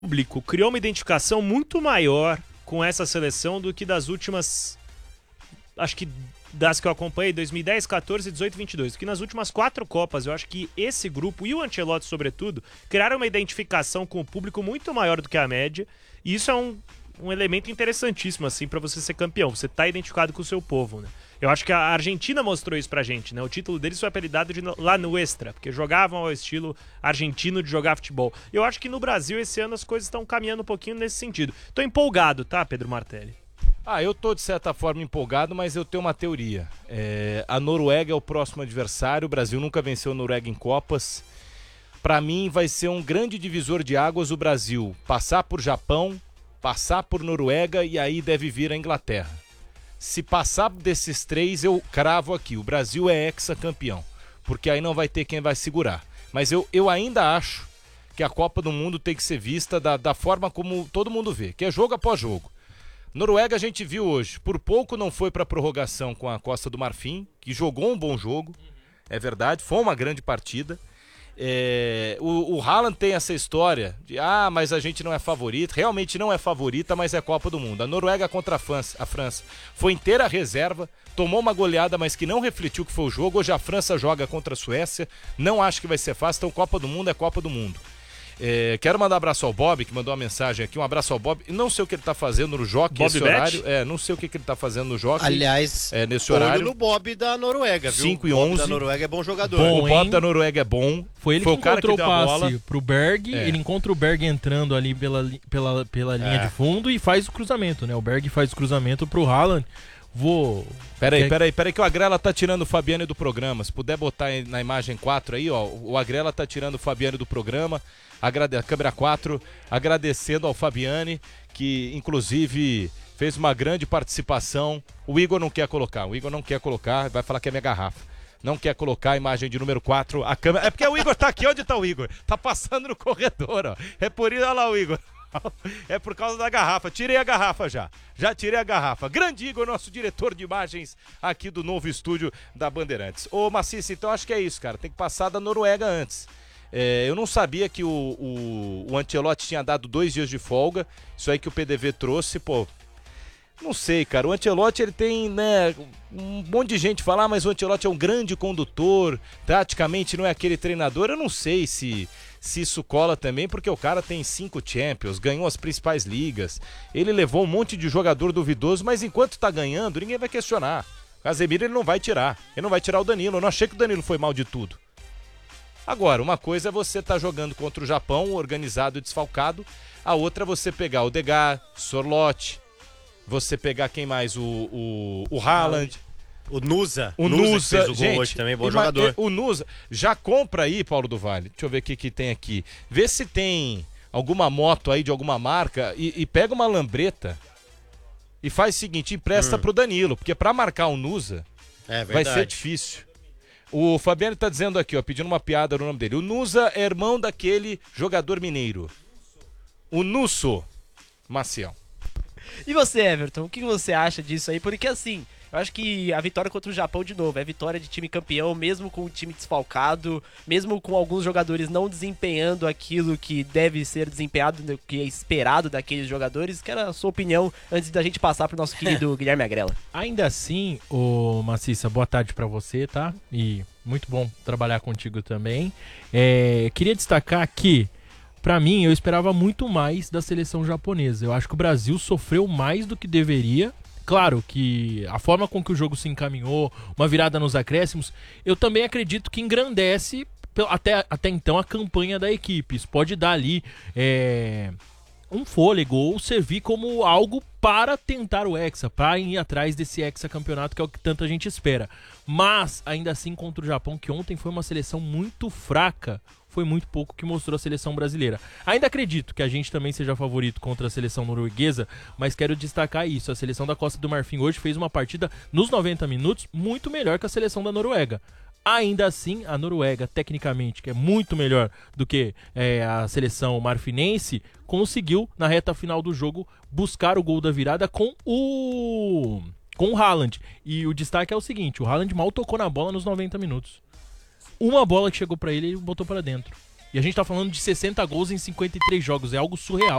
público criou uma identificação muito maior com essa seleção do que das últimas, acho que das que eu acompanhei, 2010, 14, 18 e 22, que nas últimas 4 Copas, eu acho que esse grupo, e o Ancelotti sobretudo, criaram uma identificação com o público muito maior do que a média, e isso é um elemento interessantíssimo, assim, pra você ser campeão, você tá identificado com o seu povo, né? Eu acho que a Argentina mostrou isso pra gente, né? O título deles foi apelidado de La Nuestra, porque jogavam ao estilo argentino de jogar futebol. Eu acho que no Brasil esse ano as coisas estão caminhando um pouquinho nesse sentido. Tô empolgado, tá, Pedro Martelli? Eu tô de certa forma empolgado, mas eu tenho uma teoria. A Noruega é o próximo adversário, o Brasil nunca venceu a Noruega em Copas. Pra mim vai ser um grande divisor de águas o Brasil passar por Japão, passar por Noruega e aí deve vir a Inglaterra. Se passar desses 3, eu cravo aqui, o Brasil é hexacampeão, porque aí não vai ter quem vai segurar. Mas eu ainda acho que a Copa do Mundo tem que ser vista da forma como todo mundo vê, que é jogo após jogo. Noruega a gente viu hoje, por pouco não foi para prorrogação com a Costa do Marfim, que jogou um bom jogo, é verdade, foi uma grande partida. O Haaland tem essa história de mas a gente não é favorito, realmente não é favorita, mas é Copa do Mundo. A Noruega contra a França foi inteira reserva, tomou uma goleada, mas que não refletiu o que foi o jogo. Hoje a França joga contra a Suécia, não acho que vai ser fácil, então Copa do Mundo é Copa do Mundo. Quero mandar um abraço ao Bob, que mandou uma mensagem aqui, um abraço ao Bob, não sei o que ele tá fazendo no Jockey nesse horário, não sei o que ele tá fazendo no Jockey. Aliás, nesse horário. olho no Bob da Noruega, viu? 5 e 11. O Bob da Noruega é bom jogador. O Bob da Noruega é bom. Foi ele foi que o cara encontrou que o deu a passe bola pro Berg, ele encontra o Berg entrando ali pela linha de fundo e faz o cruzamento, né? O Berg faz o cruzamento pro Haaland. Peraí que o Agrela tá tirando o Fabiano do programa. Se puder botar na imagem 4 aí, ó. O Agrela tá tirando o Fabiano do programa. A câmera 4, agradecendo ao Fabiani, que inclusive fez uma grande participação. O Igor não quer colocar, vai falar que é minha garrafa. Não quer colocar a imagem de número 4, a câmera. É porque o Igor tá aqui, onde tá o Igor? Tá passando no corredor, ó. É por isso, olha lá o Igor. É por causa da garrafa, tirei a garrafa já tirei a garrafa. Grande Igor, nosso diretor de imagens aqui do novo estúdio da Bandeirantes. Ô Maciça, então acho que é isso, cara, tem que passar da Noruega antes. Eu não sabia que o Ancelotti tinha dado 2 dias de folga, isso aí que o PDV trouxe, pô. Não sei, cara, o Ancelotti ele tem, né, um monte de gente fala, mas o Ancelotti é um grande condutor, taticamente não é aquele treinador, eu não sei se isso cola também, porque o cara tem 5 Champions, ganhou as principais ligas, ele levou um monte de jogador duvidoso, mas enquanto tá ganhando, ninguém vai questionar. O Casemiro ele não vai tirar o Danilo, eu não achei que o Danilo foi mal de tudo. Agora, uma coisa é você estar jogando contra o Japão, organizado e desfalcado, a outra é você pegar o Odegaard, Sorloth, você pegar quem mais? O Haaland. O Nusa. O Nusa, fez o gol gente, hoje também, bom jogador. O Nusa, já compra aí, Paulo do Vale. Deixa eu ver o que tem aqui. Vê se tem alguma moto aí de alguma marca e pega uma lambreta e faz o seguinte, empresta pro Danilo, porque pra marcar o Nusa vai ser difícil. O Fabiano tá dizendo aqui, ó, pedindo uma piada no nome dele. O Nusa é irmão daquele jogador mineiro. O Nusso Maciel. E você, Everton, o que você acha disso aí? Porque assim, eu acho que a vitória contra o Japão, de novo, é vitória de time campeão, mesmo com o time desfalcado, mesmo com alguns jogadores não desempenhando aquilo que deve ser desempenhado, que é esperado daqueles jogadores. Quero a sua opinião antes da gente passar pro nosso querido Guilherme Agrela. Ainda assim, ô Maciça, boa tarde pra você, tá? E muito bom trabalhar contigo também. Queria destacar que, pra mim, eu esperava muito mais da seleção japonesa. Eu acho que o Brasil sofreu mais do que deveria. Claro que a forma com que o jogo se encaminhou, uma virada nos acréscimos, eu também acredito que engrandece até então a campanha da equipe. Isso pode dar ali um fôlego ou servir como algo para tentar o Hexa, para ir atrás desse Hexa campeonato que é o que tanta gente espera. Mas, ainda assim, contra o Japão, que ontem foi uma seleção muito fraca, foi muito pouco que mostrou a seleção brasileira. Ainda acredito que a gente também seja favorito contra a seleção norueguesa, mas quero destacar isso. A seleção da Costa do Marfim hoje fez uma partida nos 90 minutos muito melhor que a seleção da Noruega. Ainda assim, a Noruega, tecnicamente, que é muito melhor do que a seleção marfinense, conseguiu, na reta final do jogo, buscar o gol da virada com o Haaland. E o destaque é o seguinte, o Haaland mal tocou na bola nos 90 minutos. Uma bola que chegou pra ele, ele botou pra dentro. E a gente tá falando de 60 gols em 53 jogos, é algo surreal.